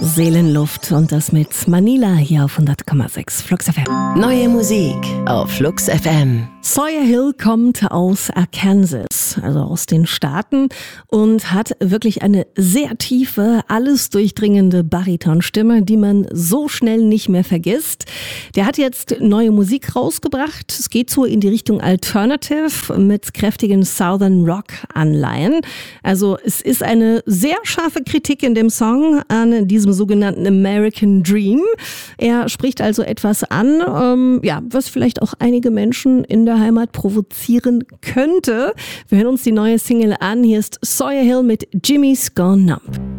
Seelenluft und das mit Manila hier auf 100,6 Flux FM. Neue Musik auf Flux FM. Sawyer Hill kommt aus Arkansas, also aus den Staaten, und hat wirklich eine sehr tiefe, alles durchdringende Baritonstimme, die man so schnell nicht mehr vergisst. Der hat jetzt neue Musik rausgebracht. Es geht so in die Richtung Alternative mit kräftigen Southern Rock Anleihen. Also es ist eine sehr scharfe Kritik in dem Song an diesem sogenannten American Dream. Er spricht also etwas an, was vielleicht auch einige Menschen in der Heimat provozieren könnte. Wir hören uns die neue Single an. Hier ist Sawyer Hill mit Jimmy's Gone Numb.